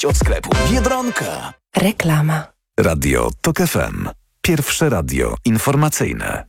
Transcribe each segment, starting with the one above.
Od sklepu Biedronka. Reklama. Radio TOK FM. Pierwsze radio informacyjne.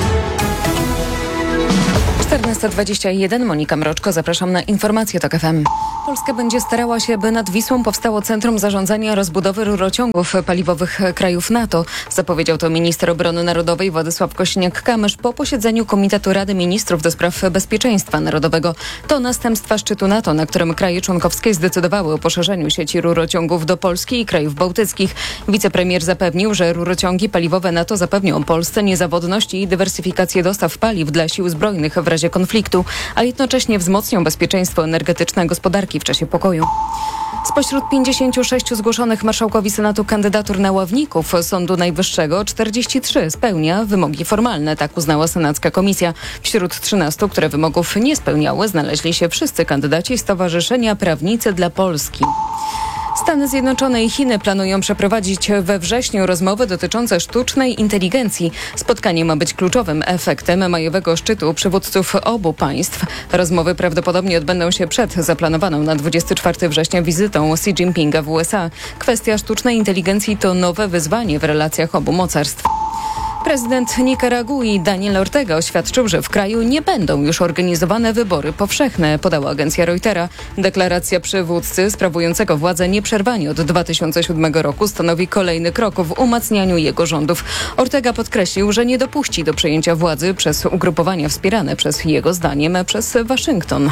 14:21. Monika Mroczko, zapraszam na informacje TOK FM. Polska będzie starała się, by nad Wisłą powstało Centrum Zarządzania Rozbudowy Rurociągów Paliwowych krajów NATO. Zapowiedział to minister obrony narodowej Władysław Kosiniak-Kamysz po posiedzeniu Komitetu Rady Ministrów do spraw bezpieczeństwa narodowego. To następstwa szczytu NATO, na którym kraje członkowskie zdecydowały o poszerzeniu sieci rurociągów do Polski i krajów bałtyckich. Wicepremier zapewnił, że rurociągi paliwowe NATO zapewnią Polsce niezawodność i dywersyfikację dostaw paliw dla sił zbrojnych w razie konfliktu, a jednocześnie wzmocnią bezpieczeństwo energetyczne gospodarki w czasie pokoju. Spośród 56 zgłoszonych marszałkowi Senatu kandydatur na ławników Sądu Najwyższego 43 spełnia wymogi formalne, tak uznała senacka komisja. Wśród 13, które wymogów nie spełniały, znaleźli się wszyscy kandydaci Stowarzyszenia Prawnicy dla Polski. Stany Zjednoczone i Chiny planują przeprowadzić we wrześniu rozmowy dotyczące sztucznej inteligencji. Spotkanie ma być kluczowym efektem majowego szczytu przywódców obu państw. Rozmowy prawdopodobnie odbędą się przed zaplanowaną na 24 września wizytą Xi Jinpinga w USA. Kwestia sztucznej inteligencji to nowe wyzwanie w relacjach obu mocarstw. Prezydent Nikaragui Daniel Ortega oświadczył, że w kraju nie będą już organizowane wybory powszechne, podała agencja Reutera. Deklaracja przywódcy sprawującego władzę nieprzerwanie od 2007 roku stanowi kolejny krok w umacnianiu jego rządów. Ortega podkreślił, że nie dopuści do przejęcia władzy przez ugrupowania wspierane przez jego zdaniem przez Waszyngton.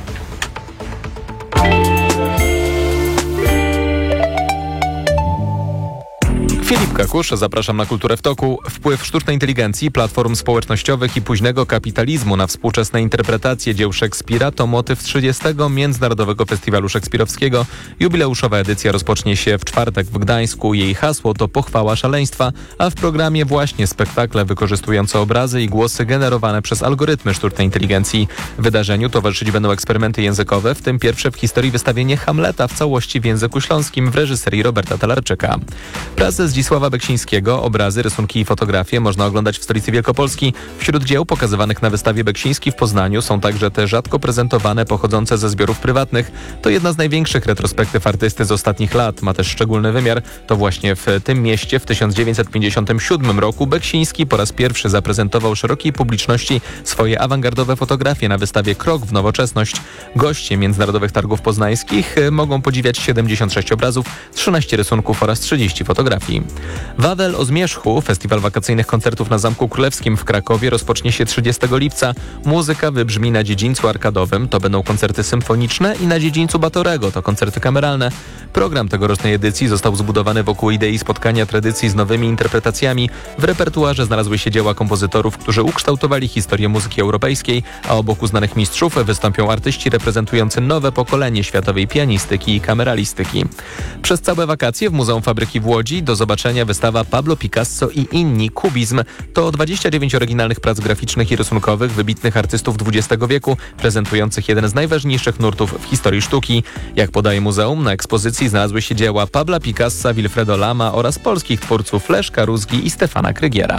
Filip Kakusz, zapraszam na Kulturę w toku. Wpływ sztucznej inteligencji, platform społecznościowych i późnego kapitalizmu na współczesne interpretacje dzieł Szekspira to motyw 30. Międzynarodowego Festiwalu Szekspirowskiego. Jubileuszowa edycja rozpocznie się w czwartek w Gdańsku. Jej hasło to pochwała szaleństwa, a w programie właśnie spektakle wykorzystujące obrazy i głosy generowane przez algorytmy sztucznej inteligencji. Wydarzeniu towarzyszyć będą eksperymenty językowe, w tym pierwsze w historii wystawienie Hamleta w całości w języku śląskim w reżyserii Roberta Talarczyka. Pracę Zdzisława Beksińskiego, obrazy, rysunki i fotografie można oglądać w stolicy Wielkopolski. Wśród dzieł pokazywanych na wystawie Beksiński w Poznaniu są także te rzadko prezentowane, pochodzące ze zbiorów prywatnych. To jedna z największych retrospektyw artysty z ostatnich lat. Ma też szczególny wymiar. To właśnie w tym mieście w 1957 roku Beksiński po raz pierwszy zaprezentował szerokiej publiczności swoje awangardowe fotografie na wystawie Krok w nowoczesność. Goście Międzynarodowych Targów Poznańskich mogą podziwiać 76 obrazów, 13 rysunków oraz 30 fotografii. Wawel o Zmierzchu, festiwal wakacyjnych koncertów na Zamku Królewskim w Krakowie rozpocznie się 30 lipca. Muzyka wybrzmi na dziedzińcu arkadowym, to będą koncerty symfoniczne, i na dziedzińcu Batorego to koncerty kameralne. Program tegorocznej edycji został zbudowany wokół idei spotkania tradycji z nowymi interpretacjami. W repertuarze znalazły się dzieła kompozytorów, którzy ukształtowali historię muzyki europejskiej, a obok uznanych mistrzów wystąpią artyści reprezentujący nowe pokolenie światowej pianistyki i kameralistyki. Przez całe wakacje w Muzeum Fabryki w Łodzi do zobaczenia wystawa Pablo Picasso i inni Kubizm. To 29 oryginalnych prac graficznych i rysunkowych wybitnych artystów XX wieku, prezentujących jeden z najważniejszych nurtów w historii sztuki. Jak podaje muzeum, na ekspozycji znalazły się dzieła Pabla Picassa, Wilfredo Lama oraz polskich twórców Leszka Rózgi i Stefana Krygiera.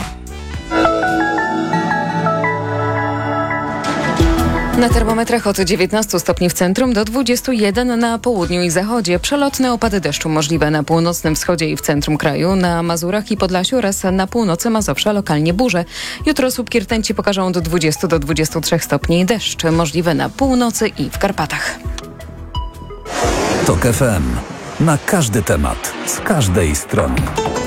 Na termometrach od 19 stopni w centrum do 21 na południu i zachodzie. Przelotne opady deszczu możliwe na północnym wschodzie i w centrum kraju, na Mazurach i Podlasiu oraz na północy Mazowsza lokalnie burze. Jutro słupki rtęci pokażą do 20 do 23 stopni. Deszcz możliwy na północy i w Karpatach. TOK FM. Na każdy temat, z każdej strony.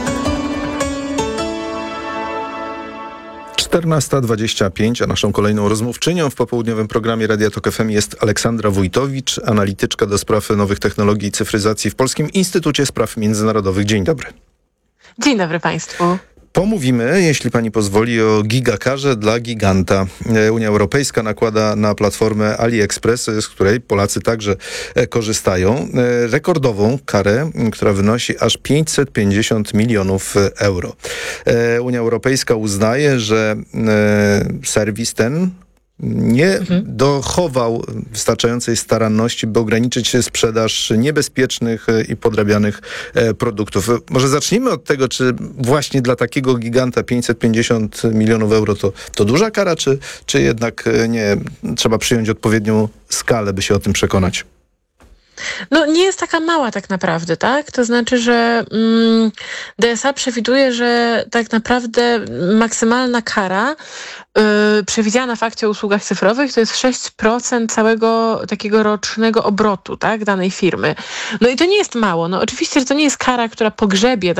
14:25, a naszą kolejną rozmówczynią w popołudniowym programie Radia TOK FM jest Aleksandra Wójtowicz, analityczka do spraw nowych technologii i cyfryzacji w Polskim Instytucie Spraw Międzynarodowych. Dzień dobry. Dzień dobry Państwu. Pomówimy, jeśli pani pozwoli, o gigakarze dla giganta. Unia Europejska nakłada na platformę AliExpress, z której Polacy także korzystają, rekordową karę, która wynosi aż 550 milionów euro. Unia Europejska uznaje, że serwis ten nie dochował wystarczającej staranności, by ograniczyć sprzedaż niebezpiecznych i podrabianych produktów. Może zacznijmy od tego, czy właśnie dla takiego giganta 550 milionów euro to duża kara, czy jednak nie trzeba przyjąć odpowiednią skalę, by się o tym przekonać? No nie jest taka mała tak naprawdę, tak? To znaczy, że DSA przewiduje, że tak naprawdę maksymalna kara przewidziana w akcie o usługach cyfrowych to jest 6% całego takiego rocznego obrotu, tak, danej firmy. No i to nie jest mało. No oczywiście, że to nie jest kara, która pogrzebie